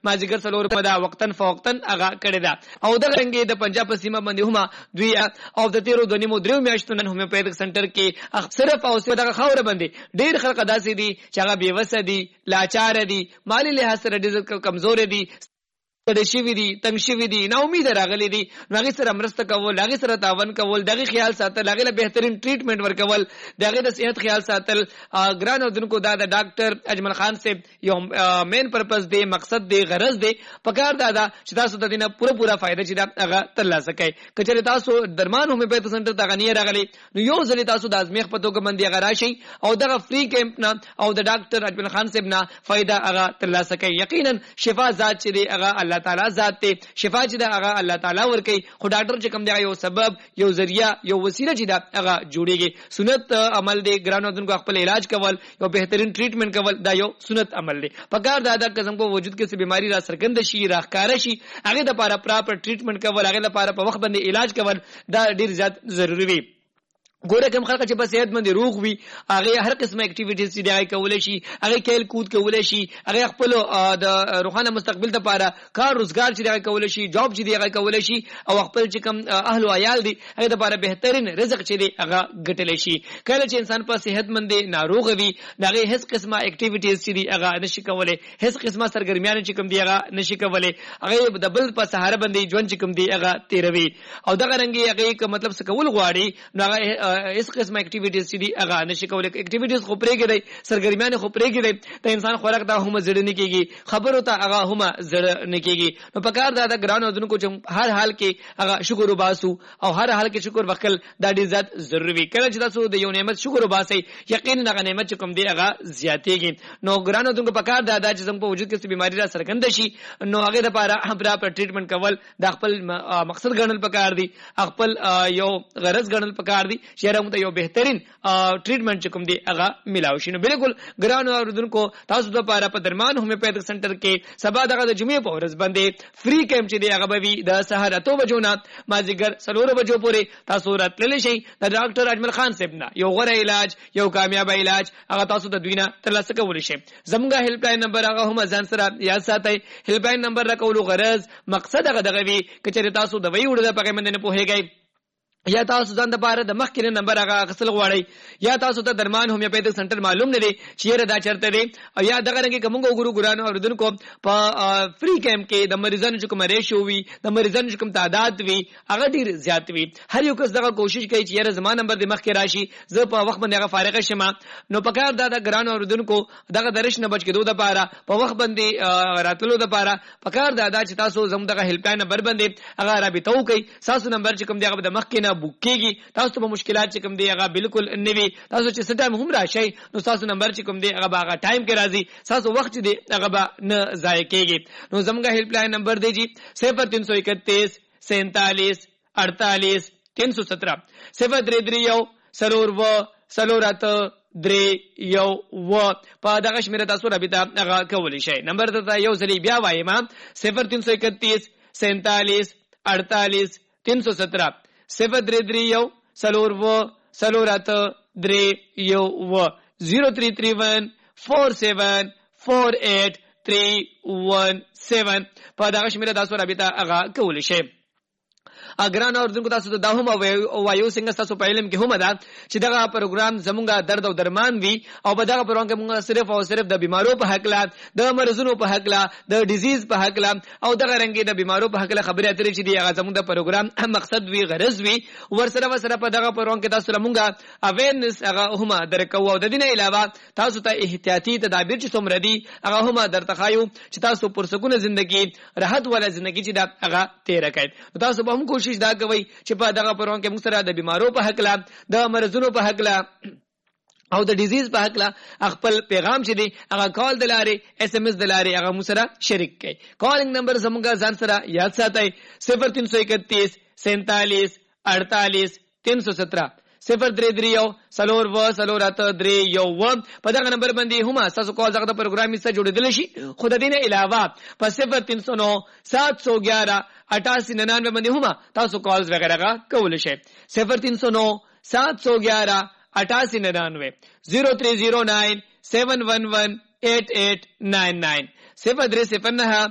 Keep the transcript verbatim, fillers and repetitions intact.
مازیګر څلور په دا وقتن فوقتن هغه کړی دا او د رنګي د پنجاب په سیمه باندې هم دوی او د تیرو د نیمو درو میاشتو نن هومیوپیتھک سنټر کې صرف او صرف دغه خاور باندې ډیر خلک داسې دي چې هغه بیوسه دي لاچار دي مالی لحاظ سره ډیر کمزور دي د شي دي تنگ شي دي نا امید راغلي دي هغه سره مرسته کول هغه سره تعاون کول دغه خیال ساتل هغه له بهترین ټریټمنټ ورکول دغه د صحت خیال ساتل ګران او دونکو دا د ډاکټر اجمل خان سے یو مین پرپس دی مقصد دی غرض دی پکار دا دا چې تاسو د دینه پوره پوره فائدہ چې دا هغه ترلاسه کړئ کچره تاسو درمان هومیوپیتھک سنټر ته غنی راغلي نو یو ځلې تاسو د ازمیخ په توګه باندې هغه راشي او دغه فری کیمپ نه او د ډاکټر اجمل خان سے نه فائدہ هغه ترلاسه کړئ یقینا شفا ذات چې دی هغه الله تعالی ذات ته شفا چې دا هغه الله تعالی ورکي خو ډاکټر چې کوم دی یو سبب یو ذریعہ یو وسیله چې دا هغه جوړيږي سنت عمل دی ګرانو دونکو خپل علاج کول یو بهترین ټریټمنټ کول دا یو سنت عمل دی پکار دا دا قسم کو وجود کې څه بیماری را سرګند شي راخکار شي هغه د لپاره پراپر ټریټمنټ کول هغه لپاره په وخت باندې علاج کول دا ډیر زیات ضروری وي ګوره کوم خلک چې په صحت باندې روغ وي هغه هر قسمه اکټیویټیز چې دی کولای شي هغه کېل کود کولای شي هغه خپل د روحانه مستقبل لپاره کار روزګار چې دی کولای شي جاب چې دی کولای شي او خپل چې کوم اهل او عیال دي هغه لپاره بهترین رزق چې دی هغه ګټلی شي کله چې انسان په صحت مند ناروغ وي هغه هیڅ قسمه اکټیویټیز چې دی هغه نشي کولای هیڅ قسمه سرګرمیان چې کوم دی هغه نشي کولای هغه د بل په سهار باندې ژوند چې کوم دی هغه تیروي او دغه رنګي هغه مطلب څه کول غواړي نو هغه اس قسم اکټیویټیز چې دی هغه نشي کولای اکټیویټیز خو پرېږي دی سرګرمیان خو پرېږي دی ته انسان خوراک دا هم زړه نه کیږي خبرو ته هغه هم زړه نه کیږي نو پکار دا د ګرانو دونکو چې هر حال کې هغه شکر وباسو او هر حال کې شکر وکړل دا ډیر زیات ضروری وي کله چې تاسو د یو نعمت شکر وباسئ یقینا هغه نعمت چې کوم دی هغه زیاتېږي نو ګرانو دونکو پکار دا چې زموږ په وجود کې څه بیماری را سرګند شي نو هغه لپاره پراپر ټریټمنټ کول د خپل مقصد ګڼل پکار دی خپل یو غرض ګڼل پکار دی چې یو بهترین ټریټمنټ چې کوم دی هغه ملاوي شي نو بالکل ګرانو اوردونکو تاسو د لپاره په درمان هومیوپیتھک سنټر کې سبا دغه د جمعې په ورځ باندې فری کیمپ چې دی هغه به وي د سحر اته بجو نه مازیګر څلور بجو پورې تاسو راتللی شئ د ډاکټر اجمل خان صاحب نه یو غوره علاج یو کامیاب علاج هغه تاسو د دوی نه ترلاسه کولی شئ زموږ هیلپ لاین نمبر هغه هم ځان سره یاد ساتئ هیلپ لاین نمبر راکولو غرض مقصد هغه دغه وي چې تاسو د وی وړه په کې باندې نه پوهیږئ یا تاسو ځان د پاره د مخکینه نمبر هغه غسل غواړئ یا تاسو ته درمان هومیوپیتھک سنټر معلوم نه دی چې را دا چرته دی او یا دغه رنګ کومو ګورو ګرانو اوردونکو په فری کیمپ کې د مریضانو چې کوم ریشو وي د مریضانو چې کوم تعداد وي هغه ډیر زیات وي هر یو کس دغه کوشش کوي چې را زما نمبر د مخکې راشي زه په وخت باندې هغه فارغ شم نو پکار دا د ګرانو اوردونکو دغه درش نه بچ کېدو د پاره په وخت باندې راتلو د پاره پکار دا چې تاسو زموږ دغه هیلپ لاین نمبر باندې هغه رابطه وکړئ تاسو نمبر چې کوم دی هغه د مخکې بک کیږي تاسو په مشکلات چې کوم دی هغه بالکل نوي تاسو چې ستاسو هم راشي نو تاسو نمبر چې کوم دی هغه هغه ټایم کې راځي تاسو وخت دی هغه نه ضایع کیږي نو زموږ هیلپ لاین نمبر دی جی صفر تین سو اکتیس سینتالیس اڑتالیس تین سو سترہ صفر درې درې یو سلور و سلور اته درې یو و په دغه شمیره تاسو رابطه هغه کولی شئ نمبر ته یو ځلې بیا وایم صفر تین سو اکتیس سینتالیس اڑتالیس تین سو سترہ صفر درې درې یو سلور و سلور اته درې یو و زیرو تھری تھری ون فور سیون فور ایٹ تھری ون سیون په دغه شمیره تاسو رابطه هغه کولی شئ اګران اوردونکو تاسو ته دا هم وایو څنګه تاسو په علم کې هم دا چې دغه پروګرام زمونږه درد او درمان وي او په دغه پروګرام کې موږ صرف او صرف د بیمارو په حق لا د مرزونو په حق لا د ډیزیز په حق لا او دغه رنګي د بیمارو په حق لا خبرې اترې چې دی هغه زموږ د پروګرام مقصد وی غرض وی ورسره ورسره په دغه پروګرام کې تاسو لمونګه اویرنس هغه هم درکو او د دې نه علاوه تاسو ته احتیاطي تدابیر چې څومره دي هغه هم درتخایو چې تاسو پرسکونه ژوندۍ راحت ولا ژوندۍ چې دا هغه تیر کړئ تاسو به هم کوشش دا کوي چې په دغه پروګرام کې موږ سره د بیمارو په حق لا د مرزونو په حق لا او د ډیزیز په حق لا خپل پیغام چې دی هغه کال د لارې اس ام اس د لارې هغه موږ سره شریک کړئ کالینګ نمبر زموږه ځان سره یاد ساتئ صفر تین سو اکتیس سینتالیس اڑتالیس تین سو سترہ صفر درې درې یو سلور و سلور اته درې یو و په دغه نمبر باندې هم تاسو کال دغه پروګرام سره جوړیدل شي خو د دې نه علاوه په صفر تین سو نو سات سو گیارہ اٹھاسی ننانوے باندې هم تاسو کالز وغیرہ کول شي صفر تین سو نو سات سو گیارہ اٹھاسی ننانوے زیرو تھری زیرو نائن سیون ون ون ایٹ ایٹ نائن نائن صفر درې صفر نه